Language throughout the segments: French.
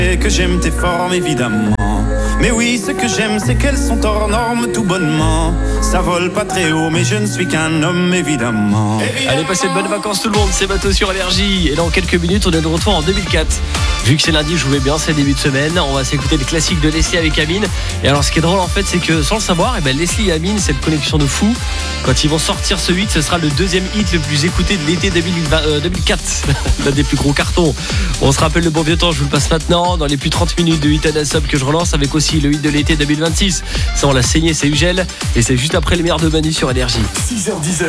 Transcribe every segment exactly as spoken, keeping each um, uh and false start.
Et que j'aime tes formes évidemment. Mais oui, ce que j'aime, c'est qu'elles sont hors normes tout bonnement. Ça vole pas très haut, mais je ne suis qu'un homme évidemment. Allez, passez de bonnes vacances tout le monde, c'est Bateau sur Énergie. Et dans quelques minutes, on est de retour en deux mille quatre. Vu que c'est lundi, je vous mets bien, c'est début de semaine. On va s'écouter le classique de Leslie avec Amine. Et alors, ce qui est drôle en fait, c'est que sans le savoir, eh ben, Leslie et Amine, cette connexion de fou. Quand ils vont sortir ce hit, ce sera le deuxième hit le plus écouté de l'été deux mille vingt, euh, deux mille quatre. L'un des plus gros cartons. On se rappelle le bon vieux temps, je vous le passe maintenant. Dans les plus trente minutes de hit and sub que je relance avec aussi le hit de l'été deux mille vingt-six. Ça, on l'a saigné, c'est Ugel. Et c'est juste après les meilleurs de Manu sur Énergie. six heures dix.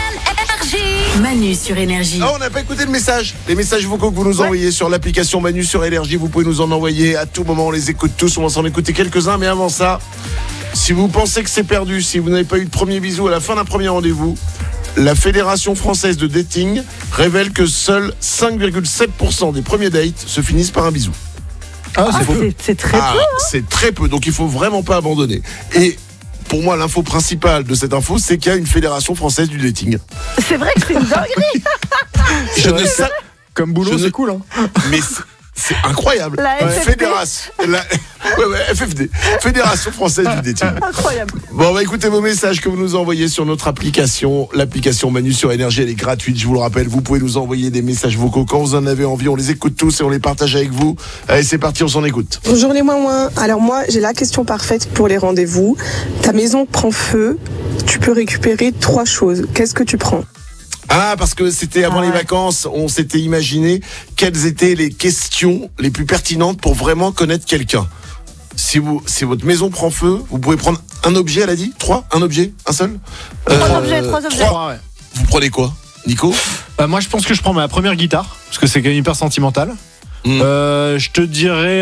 Manu sur Énergie. Ah, on n'a pas écouté le message. Les messages vocaux que vous nous envoyez ouais. sur l'application Manu sur Énergie, vous pouvez nous en envoyer à tout moment. On les écoute tous. On va s'en écouter quelques-uns. Mais avant ça, si vous pensez que c'est perdu, si vous n'avez pas eu de premier bisou à la fin d'un premier rendez-vous, la Fédération française de dating révèle que seuls cinq virgule sept pour cent des premiers dates se finissent par un bisou. Ah, c'est, ah, c'est, c'est très ah, peu. Hein. C'est très peu. Donc il faut vraiment pas abandonner. Et pour moi, l'info principale de cette info, c'est qu'il y a une fédération française du dating. C'est vrai que c'est une dinguerie. Je ne sais. Comme boulot, je c'est ne... cool. Hein. Mais c'est, c'est incroyable. La F F D. Fédération. La... Ouais, ouais, F F D. Fédération française du dating. Incroyable. Bon, on va écouter vos messages que vous nous envoyez sur notre application. L'application Manu sur Énergie, elle est gratuite. Je vous le rappelle, vous pouvez nous envoyer des messages vocaux quand vous en avez envie. On les écoute tous et on les partage avec vous. Allez, c'est parti, on s'en écoute. Bonjour les moins-moins. Alors moi, j'ai la question parfaite pour les rendez-vous. Ta maison prend feu. Tu peux récupérer trois choses. Qu'est-ce que tu prends ? Ah, parce que c'était avant ah ouais. les vacances, on s'était imaginé quelles étaient les questions les plus pertinentes pour vraiment connaître quelqu'un. Si vous, si votre maison prend feu, vous pouvez prendre un objet, elle a dit ? Trois ? Un objet ? Un seul ? Trois euh, objets, trois objets. Trois, ouais. Vous prenez quoi ? Nico ? Bah, moi, je pense que je prends ma première guitare, parce que c'est quand même hyper sentimental. Mmh. Euh, je te dirais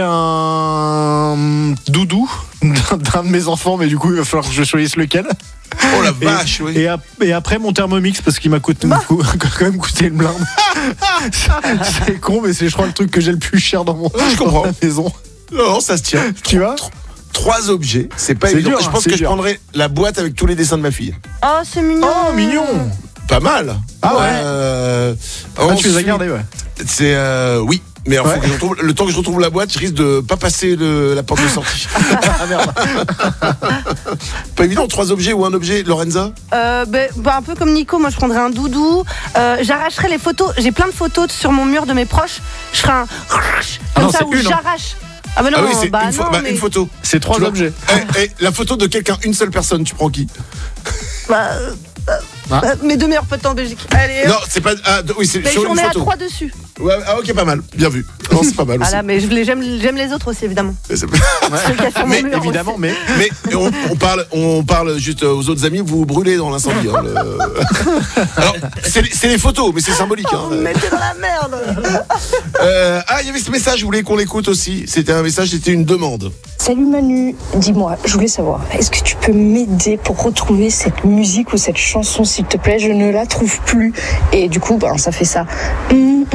un doudou d'un, d'un de mes enfants, mais du coup, il va falloir que je choisisse lequel. Oh la vache, et, oui. Et, ap- et après, mon Thermomix, parce qu'il m'a coûté, bah. quand même coûté une blinde. c'est, c'est con, mais c'est, je crois, le truc que j'ai le plus cher dans, mon, je comprends. dans ma maison. Non, ça se tient. Tu vois ? Trois objets, c'est pas c'est évident. dur, je pense c'est que dur. je prendrais la boîte avec tous les dessins de ma fille. Oh, c'est mignon. Oh, mignon. Pas mal. Ah ouais. Euh, ah, ensuite, tu les as gardés, ouais. C'est euh, oui. Mais alors, ouais. faut que je retrouve, le temps que je retrouve la boîte, je risque de pas passer le, la porte de sortie. Ah merde. Pas évident, trois objets ou un objet, Lorenza ? euh, bah, bah, Un peu comme Nico, moi je prendrais un doudou. Euh, j'arracherais les photos. J'ai plein de photos sur mon mur de mes proches. Je ferais un comme ah non, ça où une, j'arrache. Ah bah non, ah oui, c'est bah une, fo- non bah, mais... une photo. C'est trois objets. Eh, eh, la photo de quelqu'un, une seule personne, tu prends qui ? Bah, euh, ah. euh, mes deux meilleurs potes en Belgique. Allez. Non, c'est pas. Ah, de, oui, c'est Mais sur on une est photo. à trois dessus. Ouais, ah ok, pas mal. Bien vu. Non, c'est pas mal aussi. Voilà, mais je les, j'aime, j'aime les autres aussi évidemment. C'est... Ceux qui sont sur mon mais mur évidemment, aussi. mais mais on, on parle, on parle juste aux autres amis. Vous brûlez dans l'incendie. Hein, le... Alors, c'est, c'est les photos, mais c'est symbolique. Hein. Oh, mettez dans la merde. euh, ah, il y avait ce message. Je voulais qu'on l'écoute aussi. C'était un message, c'était une demande. Salut Manu, dis-moi, je voulais savoir, est-ce que tu peux m'aider pour retrouver cette musique ou cette chanson s'il te plaît ? Je ne la trouve plus. Et du coup, ben, ça fait ça. Mmh, mmh,